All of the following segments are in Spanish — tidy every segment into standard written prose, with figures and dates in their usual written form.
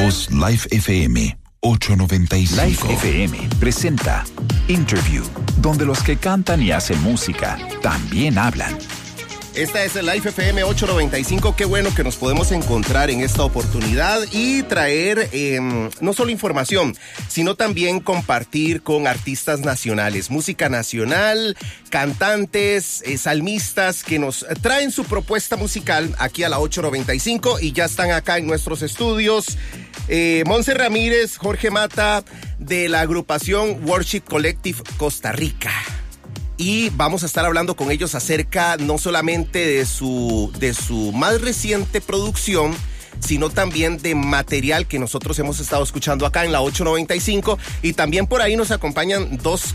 Somos Live FM 895. Live FM presenta Interview, donde los que cantan y hacen música también hablan. Esta es el Live FM 895. Qué bueno que nos podemos encontrar en esta oportunidad y traer no solo información, sino también compartir con artistas nacionales, música nacional, cantantes, salmistas que nos traen su propuesta musical aquí a la 895 y ya están acá en nuestros estudios. Monse Ramírez, Jorge Mata de la agrupación Worship Collective Costa Rica. Y vamos a estar hablando con ellos acerca no solamente de su más reciente producción, sino también de material que nosotros hemos estado escuchando acá en la 895. Y también por ahí nos acompañan dos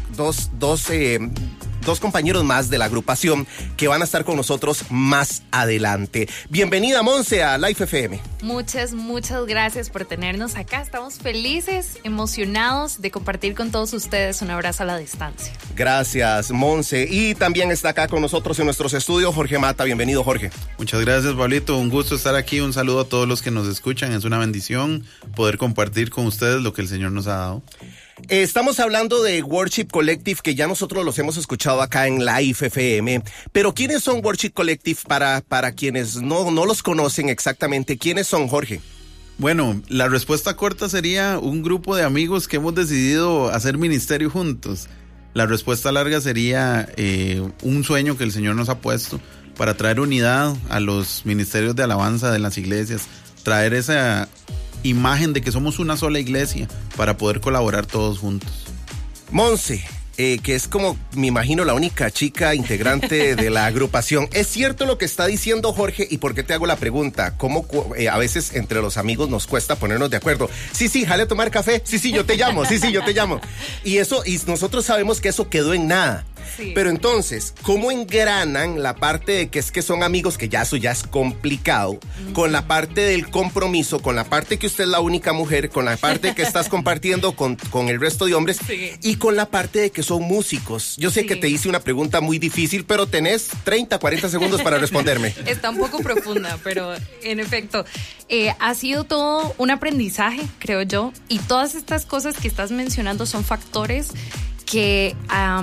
compañeros más de la agrupación que van a estar con nosotros más adelante. Bienvenida, Monse, a Live FM. Muchas gracias por tenernos acá. Estamos felices, emocionados de compartir con todos ustedes. Un abrazo a la distancia. Gracias, Monse. Y también está acá con nosotros en nuestros estudios Jorge Mata. Bienvenido, Jorge. Muchas gracias, Pablito. Un gusto estar aquí. Un saludo a todos los que nos escuchan. Es una bendición poder compartir con ustedes lo que el Señor nos ha dado. Estamos hablando de Worship Collective, que ya nosotros los hemos escuchado acá en Live FM, pero ¿quiénes son Worship Collective para quienes no los conocen exactamente? ¿Quiénes son, Jorge? Bueno, la respuesta corta sería un grupo de amigos que hemos decidido hacer ministerio juntos. La respuesta larga sería un sueño que el Señor nos ha puesto para traer unidad a los ministerios de alabanza de las iglesias, traer esa imagen de que somos una sola iglesia para poder colaborar todos juntos. Monse, que es como, me imagino, la única chica integrante de la agrupación. ¿Es cierto lo que está diciendo Jorge? ¿Y por qué te hago la pregunta? ¿Cómo a veces entre los amigos nos cuesta ponernos de acuerdo? Sí, jale a tomar café. Sí, yo te llamo. Sí, yo te llamo. Y nosotros sabemos que eso quedó en nada. Sí. Pero entonces, ¿cómo engranan la parte de que es que son amigos, que ya eso ya es complicado, con la parte del compromiso, con la parte que usted es la única mujer, con la parte que estás compartiendo con el resto de hombres, sí, y con la parte de que son músicos? Yo sé, sí, que te hice una pregunta muy difícil, pero tenés 30, 40 segundos para responderme. Está un poco profunda, pero en efecto, ha sido todo un aprendizaje, creo yo, y todas estas cosas que estás mencionando son factores que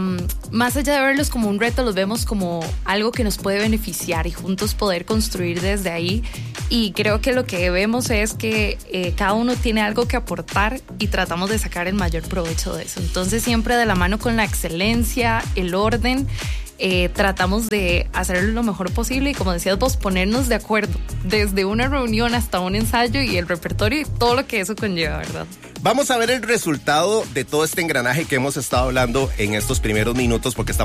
más allá de verlos como un reto, los vemos como algo que nos puede beneficiar y juntos poder construir desde ahí. Y creo que lo que vemos es que cada uno tiene algo que aportar y tratamos de sacar el mayor provecho de eso. Entonces siempre de la mano con la excelencia, el orden, tratamos de hacerlo lo mejor posible y, como decías vos, ponernos de acuerdo desde una reunión hasta un ensayo y el repertorio y todo lo que eso conlleva, ¿verdad? Vamos a ver el resultado de todo este engranaje que hemos estado hablando en estos primeros minutos, porque estamos